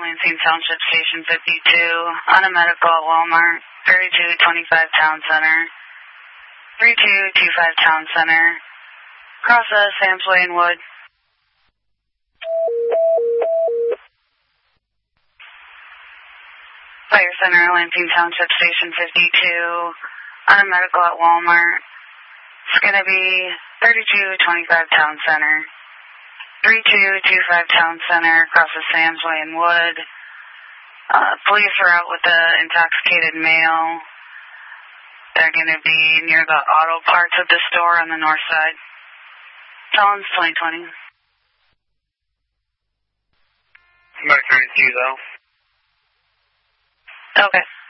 Lansing Township Station 52, on a medical at Walmart, 3225 Town Center, 3225 Town Center, across Sam's Way and Wood. Fire Center, Lansing Township Station 52, on a medical at Walmart. It's going to be 3225 Town Center, 3225 Town Center, across the Sam's Way and Wood. Police are out with the intoxicated male. They're going to be near the auto parts of the store on the north side. Collins 2020. Somebody 32 though. Okay.